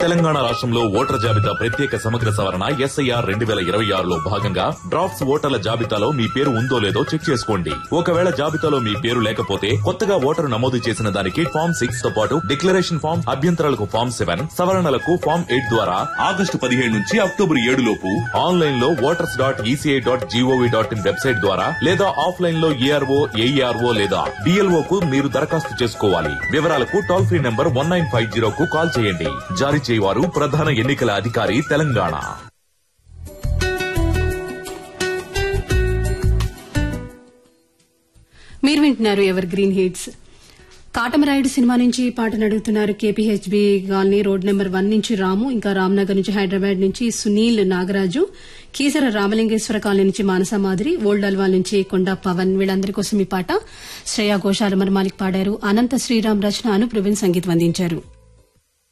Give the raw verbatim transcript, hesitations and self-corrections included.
తెలంగాణ రాష్ట్రంలో ఓటర్ల జాబితా ప్రత్యేక సమగ్ర సవరణ ఎస్ఐఆర్ రెండు వేల ఇరవై ఆరులో భాగంగా డ్రాఫ్ట్స్ ఓటర్ల జాబితాలో మీ పేరు ఉందో లేదో చెక్ చేసుకోండి. ఒకవేళ జాబితాలో మీ పేరు లేకపోతే కొత్తగా ఓటరు నమోదు చేసిన దానికి ఫామ్ సిక్స్ తో పాటు డిక్లరేషన్ ఫామ్, అభ్యంతరాలకు ఫామ్ సెవెన్, సవరణలకు ఫామ్ ఎయిట్ ద్వారా ఆగస్టు పదిహేడు నుంచి అక్టోబర్ ఏడు లోపు ఆన్లైన్ లో voters dot ECI dot GOV dot in website ద్వారా లేదా ఆఫ్లైన్ లో ఏఆర్ఓ, ఏఈఆర్ఓ లేదా డిఎల్ఓ కు మీరు దరఖాస్తు చేసుకోవాలి. వివరాలకు toll free number one nine five zero కు కాల్ చేయండి. జారీ చేయవారు ప్రధాన ఎన్నికల అధికారి, తెలంగాణ. మీరు వింటున్నారు ever green hits. Katamarayudu cinema నుంచి పాటను అడుగుతున్నారు. KPHB colony road number one నుంచి రాము, ఇంకా రామ్నగర్ నుంచి హైదరాబాద్ నుంచి సునీల్ నాగరాజు, కీసర రామలింగేశ్వర కాలనీ నుంచి మానస మాధురి, ఓల్డ్ అల్వాల్ నుంచి కొండ పవన్. వీళ్ళందరి కోసం ఈ పాట శ్రేయా ఘోషాల్, మర్మాలిక్ పాడారు. అనంత శ్రీరామ్ రచన, అను ప్రవీణ్ సంగీతం అందించారు.